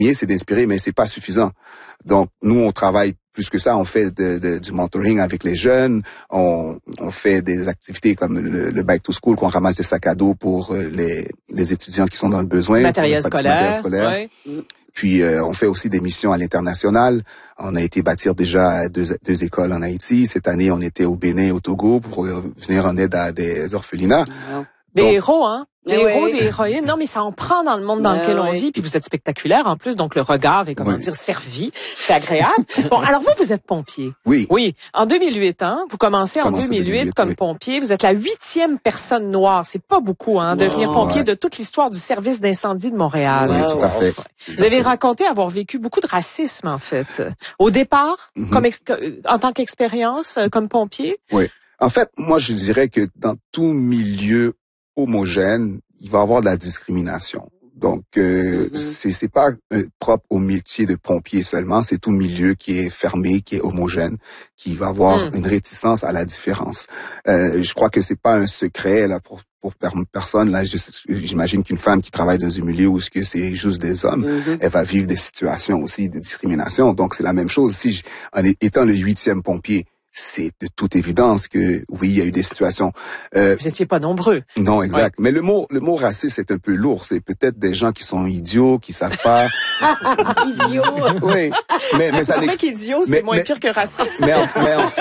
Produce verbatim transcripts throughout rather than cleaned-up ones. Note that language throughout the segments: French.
c'est d'inspirer, mais c'est pas suffisant. Donc, nous, on travaille plus que ça. On fait de, de, du mentoring avec les jeunes. On, on fait des activités comme le, le Bike to School, qu'on ramasse des sacs à dos pour les, les étudiants qui sont dans le besoin. Du matériel scolaire. Du matériel scolaire. Ouais. Puis, euh, on fait aussi des missions à l'international. On a été bâtir déjà deux, deux écoles en Haïti. Cette année, on était au Bénin, au Togo, pour venir en aide à des orphelinats. Wow. Des donc, héros, hein? Des oui. héros, des héroïnes. Non, mais ça en prend dans le monde dans lequel oui. on vit. Puis vous êtes spectaculaire en plus, donc le regard est, comment oui. dire, servi. C'est agréable. Bon, alors vous, vous êtes pompier. Oui. Oui. En deux mille huit, hein? Vous commencez en deux mille huit, deux mille huit comme oui. pompier. Vous êtes la huitième personne noire. C'est pas beaucoup, hein, wow. devenir pompier ouais. de toute l'histoire du service d'incendie de Montréal. Oui, tout à fait. Vous avez raconté avoir vécu beaucoup de racisme, en fait. Au départ, mm-hmm. comme ex- en tant qu'expérience, comme pompier. Oui. En fait, moi, je dirais que dans tout milieu homogène, il va y avoir de la discrimination. Donc, euh, mm-hmm. c'est c'est pas euh, propre au métier de pompier seulement, c'est tout milieu qui est fermé, qui est homogène, qui va avoir mm. une réticence à la différence. Euh, je crois que c'est pas un secret là pour pour personne. Là, j'imagine qu'une femme qui travaille dans un milieu où ce que c'est juste des hommes, mm-hmm. elle va vivre des situations aussi de discrimination. Donc, c'est la même chose. Si je, en étant le huitième pompier, c'est de toute évidence que oui, il y a eu des situations. Euh, Vous étiez pas nombreux. Non, exact. Ouais. Mais le mot, le mot raciste est un peu lourd. C'est peut-être des gens qui sont idiots, qui savent pas. Idiots. Oui. Mais mais ça. C'est vrai qu'idiot, c'est mais, moins mais, pire que raciste. Mais, mais en...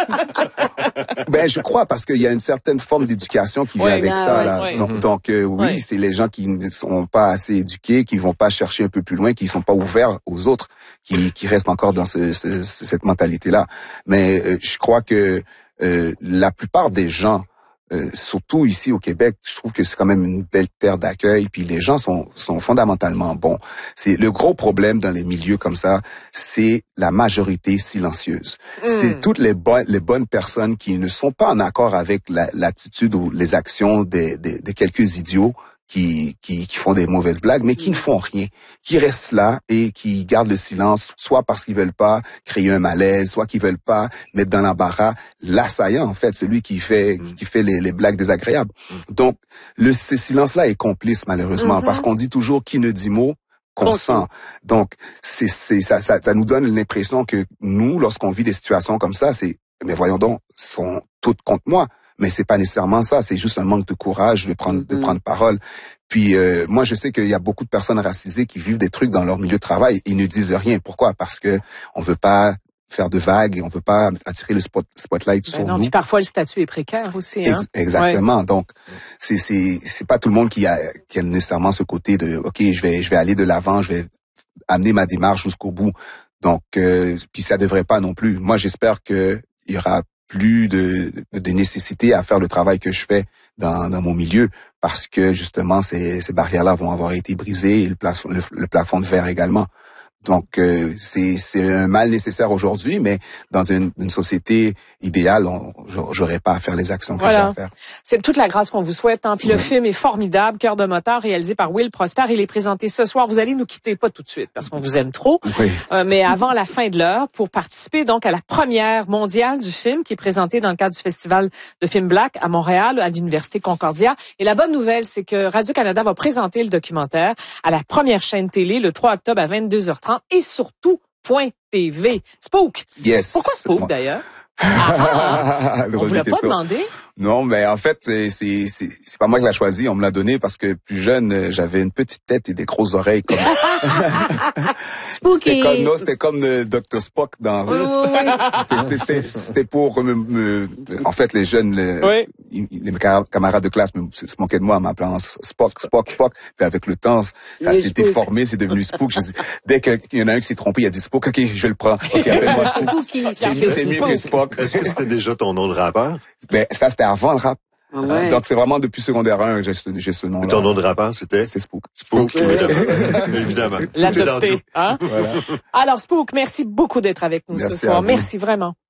ben je crois parce qu'il y a une certaine forme d'éducation qui vient ouais, avec ah, ça. Ouais, là. Ouais. Donc, donc euh, oui, ouais. c'est les gens qui ne sont pas assez éduqués, qui vont pas chercher un peu plus loin, qui sont pas ouverts aux autres, qui qui restent encore dans ce, ce, cette mentalité-là. Mais euh, je crois que euh, la plupart des gens, euh, surtout ici au Québec, je trouve que c'est quand même une belle terre d'accueil. Puis les gens sont sont fondamentalement bons. C'est le gros problème dans les milieux comme ça, c'est la majorité silencieuse. Mm. C'est toutes les bonnes les bonnes personnes qui ne sont pas en accord avec la, l'attitude ou les actions des, des, de quelques idiots. Qui, qui, qui font des mauvaises blagues, mais qui ne font rien, qui restent là et qui gardent le silence, soit parce qu'ils veulent pas créer un malaise, soit qu'ils veulent pas mettre dans l'embarras l'assaillant, en fait, celui qui fait, mmh. qui fait les, les blagues désagréables. Mmh. Donc, le, ce silence-là est complice, malheureusement, mmh. parce qu'on dit toujours qui ne dit mot consent. Donc, c'est, c'est, ça, ça, ça nous donne l'impression que nous, lorsqu'on vit des situations comme ça, c'est, mais voyons donc, sont toutes contre moi. Mais c'est pas nécessairement ça, c'est juste un manque de courage de prendre, mm-hmm. de prendre parole. Puis euh, moi, je sais qu'il y a beaucoup de personnes racisées qui vivent des trucs dans leur milieu de travail et ne disent rien. Pourquoi? Parce que on veut pas faire de vagues et on veut pas attirer le spot, spotlight ben sur non, nous. Puis parfois le statut est précaire aussi. Hein? Ex- exactement. Ouais. Donc c'est c'est c'est pas tout le monde qui a qui a nécessairement ce côté de ok, je vais je vais aller de l'avant, je vais amener ma démarche jusqu'au bout. Donc euh, puis ça devrait pas non plus. Moi, j'espère que il y aura plus de, de nécessité à faire le travail que je fais dans, dans mon milieu parce que justement ces, ces barrières-là vont avoir été brisées et le plafond, le, le plafond de verre également. Donc euh, c'est c'est un mal nécessaire aujourd'hui, mais dans une, une société idéale, on, j'aurais pas à faire les actions que voilà. j'ai à faire. C'est toute la grâce qu'on vous souhaite. Hein. Puis oui. Le film est formidable, Cœur de moteur, réalisé par Will Prosper. Il est présenté ce soir. Vous allez nous quitter, pas tout de suite, parce qu'on vous aime trop, oui. euh, mais avant la fin de l'heure, pour participer donc à la première mondiale du film qui est présentée dans le cadre du Festival de film Black à Montréal, à l'Université Concordia. Et la bonne nouvelle, c'est que Radio-Canada va présenter le documentaire à la première chaîne télé le trois octobre à vingt-deux heures trente et surtout Point T V. Spook. Yes. Pourquoi Spook d'ailleurs? Ah, on vous l'a pas demandé? Non, mais en fait, c'est, c'est, c'est, c'est pas moi qui l'a choisi. On me l'a donné parce que plus jeune, j'avais une petite tête et des grosses oreilles comme. Spooky. C'était comme, non, c'était comme le docteur Spock dans oui, oui, oui. C'était, c'était pour me, me, en fait, les jeunes, les, oui. les camarades de classe me se moquaient de moi en m'appelant Spock, Spock, Spock. Puis avec le temps, ça s'est déformé, c'est devenu Spook. Je dis, dès qu'il y en a un qui s'est trompé, il a dit Spook, ok, je le prends. Ok, appelle-moi Spook. C'est mieux, c'est mieux que Spock. Est-ce que c'était déjà ton nom de rappeur? Ben, ça, c'était avant le rap. Ouais. Donc, c'est vraiment depuis secondaire un que j'ai ce, j'ai ce nom-là. Ton nom de rappeur, c'était? C'est Spook. Spook, Spook. évidemment. évidemment. L'adopté, hein? Voilà. Alors, Spook, merci beaucoup d'être avec nous merci ce soir. Merci vraiment.